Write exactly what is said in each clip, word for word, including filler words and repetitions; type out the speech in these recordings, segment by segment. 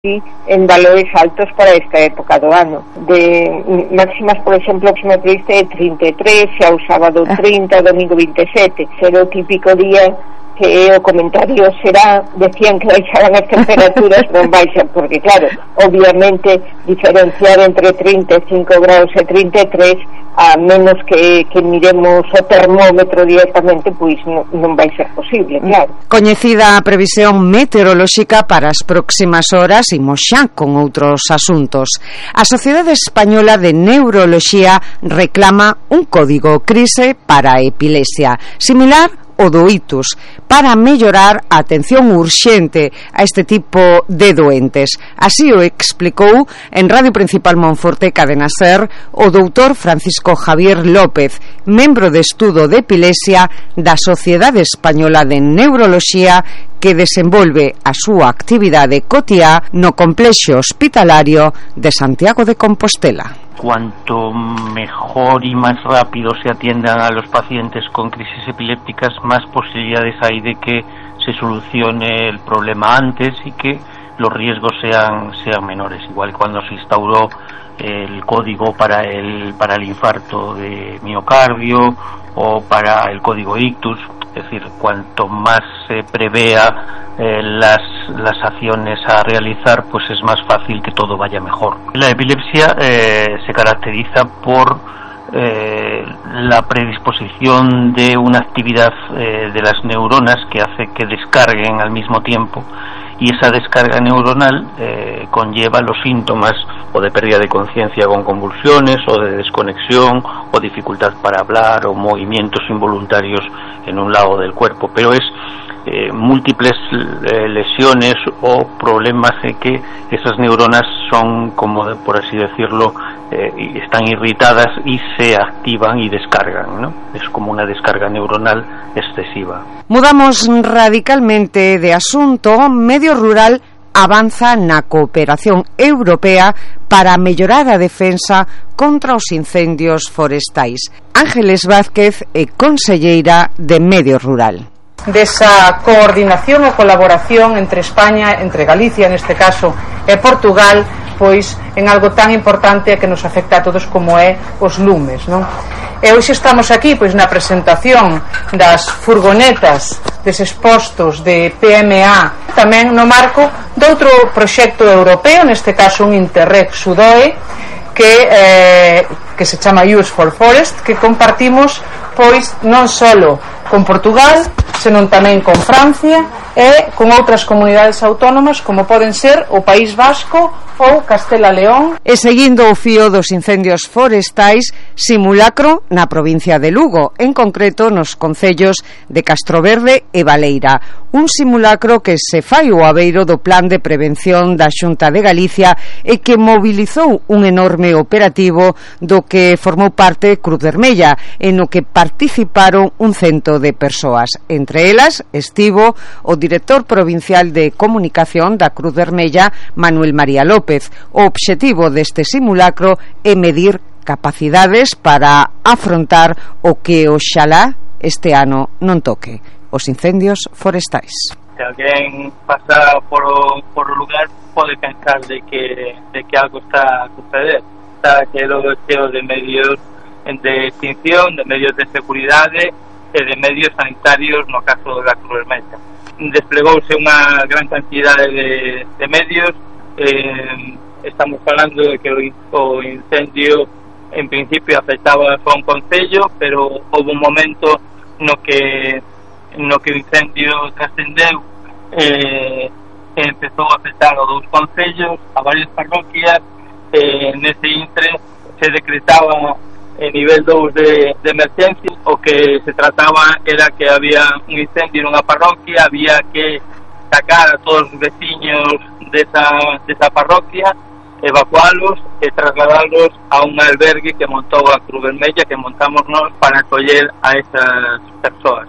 en valores altos para esta época do ano. De máximas, por exemplo, que me previste é trinta e tres, xa o sábado trinta, o domingo vinte e sete. Será o típico día que o comentario será, decían que baixaran as temperaturas, non baixan, porque claro, obviamente diferenciar entre trinta e cinco graus e trinta e tres, a menos que, que miremos o termómetro directamente, pois non, non vai ser posible, claro. Coñecida a previsión meteorolóxica para as próximas horas, imos xa con outros asuntos. A Sociedade Española de Neuroloxía reclama un código crise para a epilepsia, similar o do ictus, para mellorar a atención urxente a este tipo de doentes. Así o explicou en Radio Principal Monforte Cadena Ser o doutor Francisco Javier López, membro de estudo de epilepsia da Sociedade Española de Neuroloxía, que desenvolve a súa actividade cotiá no complexo hospitalario de Santiago de Compostela. Cuanto mejor y más rápido se atiendan a los pacientes con crisis epilépticas, más posibilidades hay de que se solucione el problema antes y que los riesgos sean sean menores. Igual cuando se instauró el código para el para el infarto de miocardio o para el código ictus, es decir, cuanto más se prevea eh, las las acciones a realizar, pues es más fácil que todo vaya mejor. La epilepsia eh, se caracteriza por eh, la predisposición de una actividad eh, de las neuronas que hace que descarguen al mismo tiempo, y esa descarga neuronal eh, conlleva los síntomas o de pérdida de conciencia con convulsiones, o de desconexión, o dificultad para hablar, o movimientos involuntarios en un lado del cuerpo, pero es eh, múltiples eh, lesiones o problemas de que esas neuronas son, como por así decirlo, eh, están irritadas y se activan y descargan, ¿no? Es como una descarga neuronal excesiva. Mudamos radicalmente de asunto. Medio Rural avanza na cooperación europea para mellorar a defensa contra os incendios forestais. Ángeles Vázquez é conselleira de Medio Rural. Desa coordinación e colaboración entre España, entre Galicia neste caso, e Portugal, pois en algo tan importante que nos afecta a todos como é os lumes, non? E hoxe estamos aquí pois na presentación das furgonetas deses postos de P M A, tamén no marco de outro proxecto europeo, neste caso un Interreg Sudoe, que eh, que se chama Use for Forest, que compartimos pois non solo con Portugal, senón tamén con Francia e con outras comunidades autónomas como poden ser o País Vasco ou Castela León. E seguindo o fío dos incendios forestais, simulacro na provincia de Lugo, en concreto nos concellos de Castroverde e Baleira. Un simulacro que se fai o abeiro do Plan de Prevención da Xunta de Galicia e que mobilizou un enorme operativo do que formou parte Cruz Vermella, en o que participaron un cento de persoas. Entre elas estivo o director provincial de comunicación da Cruz Vermella, Manuel María López. O obxectivo deste simulacro é medir capacidades para afrontar o que oxalá este ano non toque, os incendios forestais. Se alguén pasa por o, por o lugar pode pensar de que, de que algo está a suceder. Está cheo, cheo de medios de extinción, de medios de seguridade e de medios sanitarios no caso da Cruz Vermella. Desplegouse unha gran cantidade de, de medios. Eh, estamos falando de que o, o incendio en principio afectaba a un concello, pero houve un momento no que no que o incendio trascendeu eh, e empezou a afectar a dous concellos, a varias parroquias. Eh, nese intre se decretaba en nivel dous de, de emergencia. O que se trataba era que había un incendio nunha parroquia, había que sacar a todos os veciños desa, desa parroquia, evacualos e trasladarlos a un albergue que montou a Cruz Vermella, que montamos nós para acoller a esas persoas.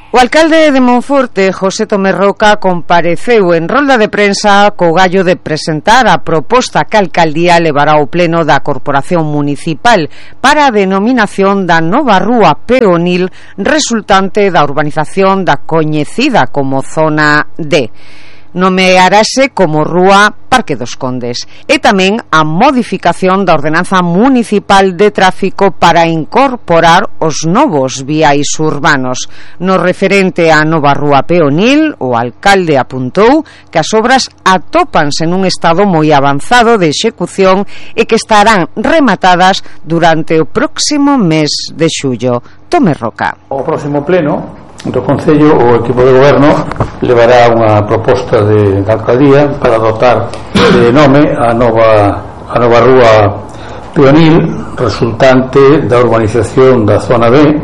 O alcalde de Monforte, José Tomé Roca, compareceu en rolda de prensa co gallo de presentar a proposta que a alcaldía levará ao pleno da Corporación Municipal para a denominación da nova rúa peonil resultante da urbanización da coñecida como Zona D. Nomearase como Rúa Parque dos Condes e tamén a modificación da ordenanza municipal de tráfico para incorporar os novos viais urbanos. No referente á nova Rúa Peonil, o alcalde apuntou que as obras atópanse nun estado moi avanzado de execución e que estarán rematadas durante o próximo mes de xullo. Tomé Roca. O próximo pleno do Concello, o equipo de goberno levará unha proposta de, de alcaldía para dotar de nome a nova a nova rúa peonil resultante da urbanización da Zona B,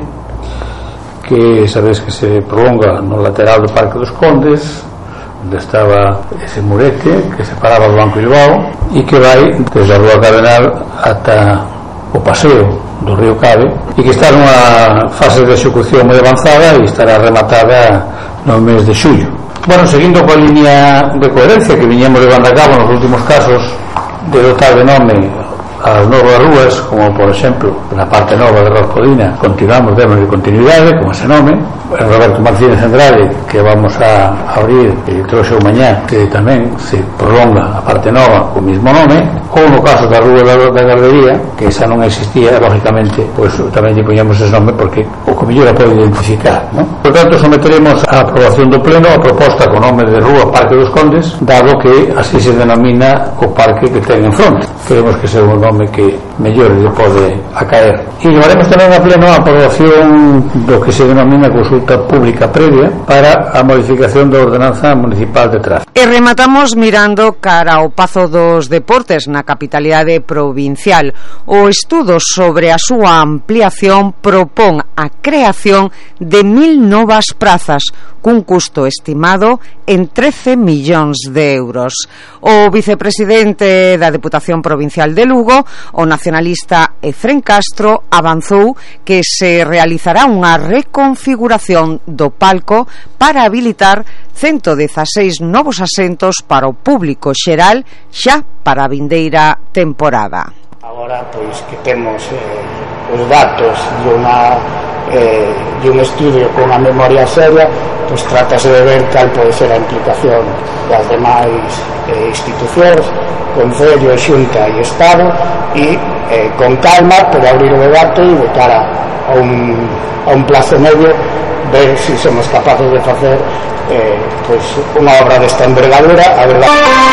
que sabes que se prolonga no lateral do Parque dos Condes, onde estaba ese murete que separaba do Banco Bilbao e que vai desde a Rúa Cardenal ata o paseo do río Cabe e que está nunha fase de execución moi avanzada e estará rematada no mes de xullo. Bueno, seguindo coa línea de coherencia que viñemos levando a cabo nos últimos casos de dotar de nome as novas rúas, como por exemplo na parte nova de Roscodina, continuamos, demos de continuidade con ese nome, en Roberto Martínez Andrade, que vamos a abrir el próximo mañá, que tamén se prolonga a parte nova co mismo nome, ou no caso da Rúa da, da Gardería, que esa non existía, lógicamente, pois tamén lle poñamos ese nome porque o que mellor a pode identificar, ¿no? Por tanto, someteremos a aprobación do pleno a proposta con nome de Rúa Parque dos Condes, dado que así se denomina o parque que ten en fronte. Queremos que sea un nome que mellor lle pode acaer. E llevaremos tamén a pleno a aprobación do que se denomina consulta pública previa para a modificación da ordenanza municipal de tráfico. E rematamos mirando cara ao Pazo dos Deportes na capitalidade provincial. O estudo sobre a súa ampliación propón a creación de mil novas prazas cun custo estimado en trece millóns de euros. O vicepresidente da Deputación Provincial de Lugo, o nacionalista Efrén Castro, avanzou que se realizará unha reconfiguración do palco para habilitar ciento dezaseis novos asentos para o público xeral xa para a vindeira temporada. Agora, pois, que temos eh, os datos de unha eh, de un estudio con a memoria seria, pois tratase de ver cal pode ser a implicación das demais eh, institucións, Concello, Xunta e Estado, e eh, con calma, pero abrir o debate e de cara a un, a un plazo medio, ver se si somos capaces de facer eh, pois, unha obra desta envergadura. A verdade...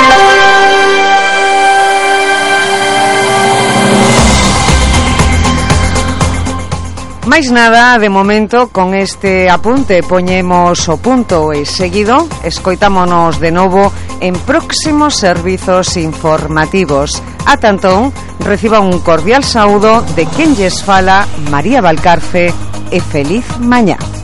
Máis nada, de momento, con este apunte poñemos o punto e seguido escoitámonos de novo en próximos servizos informativos. A tanto, reciba un cordial saúdo de quen lles fala, María Valcarce, e feliz mañá.